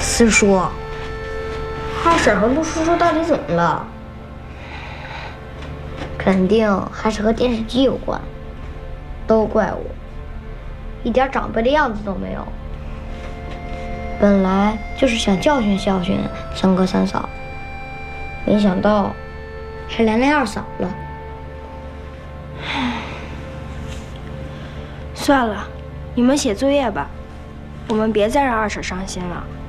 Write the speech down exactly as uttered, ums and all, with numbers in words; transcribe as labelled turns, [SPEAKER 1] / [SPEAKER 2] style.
[SPEAKER 1] 四叔，二婶和陆叔叔到底怎么了？肯定还是和电视机有关。都怪我，一点长辈的样子都没有。本来就是想教训教训三哥三嫂，没想到还连累二嫂了。
[SPEAKER 2] 算了，你们写作业吧，我们别再让二婶伤心了。